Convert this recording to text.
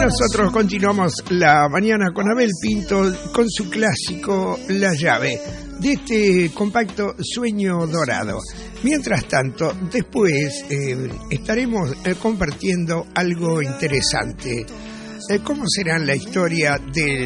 nosotros continuamos la mañana con Abel Pinto con su clásico La Llave, de este compacto Sueño Dorado. Mientras tanto, después estaremos compartiendo algo interesante. ¿Cómo será la historia de